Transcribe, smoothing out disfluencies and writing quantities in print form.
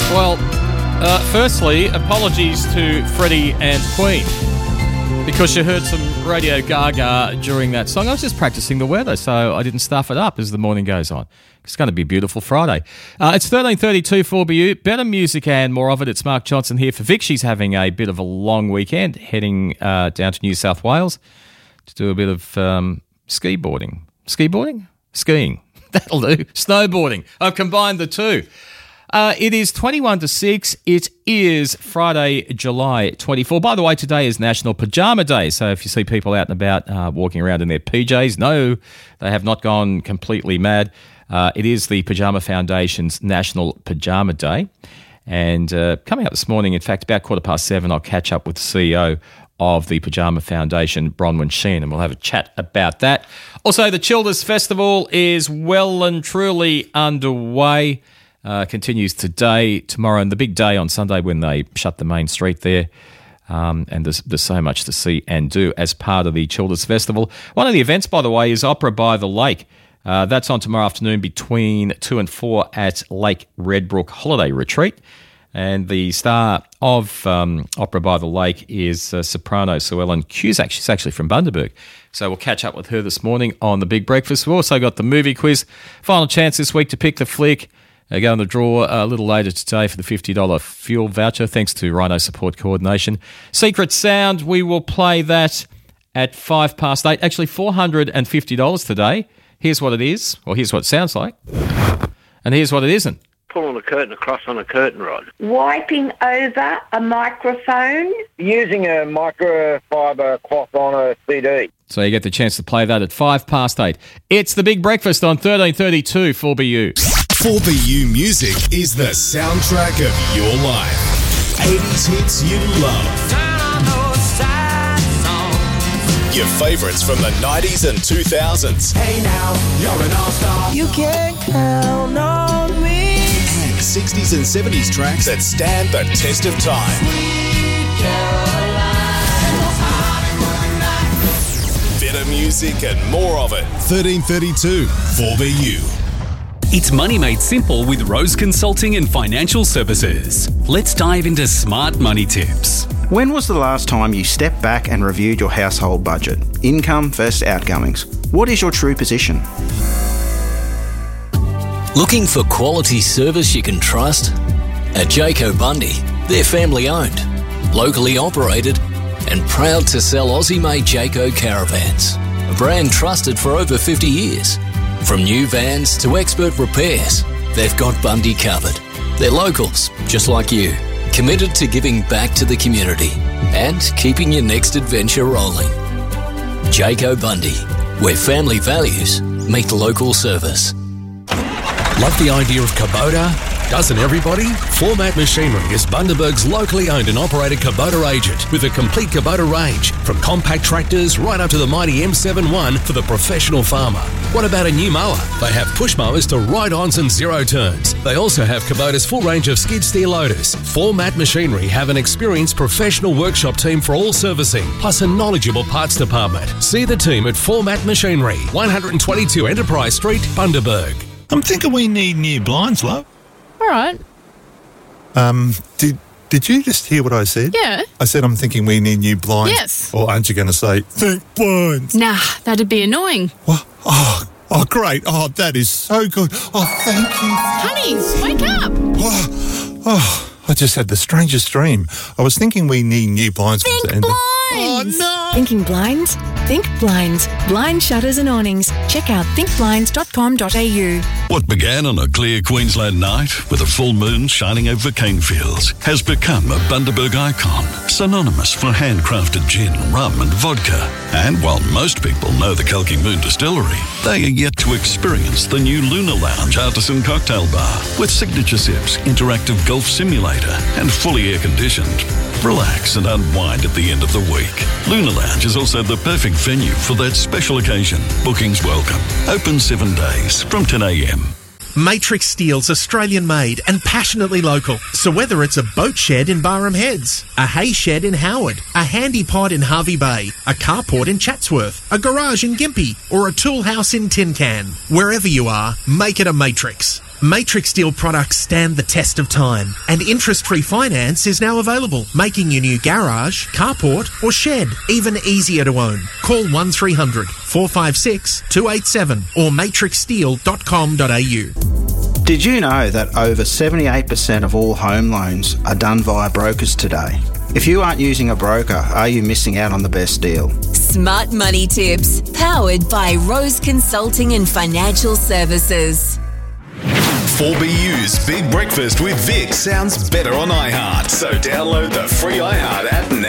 Well, firstly, apologies to Freddie and Queen, because you heard some Radio Gaga during that song. I was just practicing the weather, so I didn't stuff it up as the morning goes on. It's going to be a beautiful Friday. It's 13:32 for BU. Better music and more of it. It's Mark Johnson here for Vic. She's having a bit of a long weekend, heading down to New South Wales to do a bit of skiboarding. Skiboarding? Skiing. That'll do. Snowboarding. I've combined the two. It is 21 to 6. It is Friday, July 24. By the way, today is National Pajama Day. So if you see people out and about walking around in their PJs, no, they have not gone completely mad. It is the Pajama Foundation's National Pajama Day. And coming up this morning, in fact, about 7:15, I'll catch up with the CEO of the Pajama Foundation, Bronwyn Sheehan, and we'll have a chat about that. Also, the Childers Festival is well and truly underway. Continues today, tomorrow, and the big day on Sunday when they shut the main street there. And there's so much to see and do as part of the Childers Festival. One of the events, by the way, is Opera by the Lake. That's on tomorrow afternoon between 2 and 4 at Lake Redbrook Holiday Retreat. And the star of Opera by the Lake is soprano Sue Ellen Cusack. She's actually from Bundaberg. So we'll catch up with her this morning on The Big Breakfast. We've also got the movie quiz. Final chance this week to pick the flick. Go in the draw a little later today for the $50 fuel voucher, thanks to Rhino Support Coordination. Secret Sound, we will play that at 8:05. Actually, $450 today. Here's what it is, or here's what it sounds like, and here's what it isn't. Pulling a curtain across on a curtain rod. Wiping over a microphone. Using a microfiber cloth on a CD. So you get the chance to play that at 8:05. It's The Big Breakfast on 13:32 for BU. 4BU Music is the soundtrack of your life. 80s hits you love. Your favourites from the 90s and 2000s. Hey now, you're an all-star. You can count on me. And 60s and 70s tracks that stand the test of time. Better music and more of it. 13:32 4BU. It's money made simple with Rose Consulting and Financial Services. Let's dive into smart money tips. When was the last time you stepped back and reviewed your household budget? Income versus outgoings. What is your true position? Looking for quality service you can trust? At Jayco Bundy, they're family owned, locally operated, and proud to sell Aussie-made Jayco caravans, a brand trusted for over 50 years. From new vans to expert repairs, they've got Bundy covered. They're locals, just like you, committed to giving back to the community and keeping your next adventure rolling. Jayco Bundy, where family values meet local service. Love the idea of Kubota? Doesn't everybody? Format Machinery is Bundaberg's locally owned and operated Kubota agent with a complete Kubota range, from compact tractors right up to the mighty M71 for the professional farmer. What about a new mower? They have push mowers to ride-ons and zero turns. They also have Kubota's full range of skid steer loaders. Format Machinery have an experienced professional workshop team for all servicing, plus a knowledgeable parts department. See the team at Format Machinery, 122 Enterprise Street, Bundaberg. I'm thinking we need new blinds, love. All right. Did you just hear what I said? Yeah. I said I'm thinking we need new blinds. Yes. Or aren't you going to say, think blinds? Nah, that'd be annoying. What? Oh, great. Oh, that is so good. Oh, thank you. Honey, wake up. I just had the strangest dream. I was thinking we need new blinds. Think blinds. Oh, no. Thinking blinds? Think blinds. Blind shutters and awnings. Check out thinkblinds.com.au. What began on a clear Queensland night with a full moon shining over cane fields has become a Bundaberg icon, synonymous for handcrafted gin, rum and vodka. And while most people know the Kelky Moon Distillery, they are yet to experience the new Lunar Lounge Artisan Cocktail Bar with signature sips, interactive golf simulator and fully air-conditioned. Relax and unwind at the end of the week. Lunar Lounge is also the perfect venue for that special occasion. Bookings welcome. Open 7 days from 10 a.m. Matrix Steel's Australian made and passionately local. So whether it's a boat shed in Barham Heads, a hay shed in Howard, a handy pod in Harvey Bay, a carport in Chatsworth, a garage in Gympie, or a tool house in Tin Can, wherever you are, make it a Matrix. Matrix Steel products stand the test of time, and interest-free finance is now available, making your new garage, carport or shed even easier to own. Call 1300 456 287 or matrixsteel.com.au. Did you know that over 78% of all home loans are done via brokers today? If you aren't using a broker, are you missing out on the best deal? Smart Money Tips, powered by Rose Consulting and Financial Services. 4BU's Big Breakfast with Vic sounds better on iHeart, so download the free iHeart app now.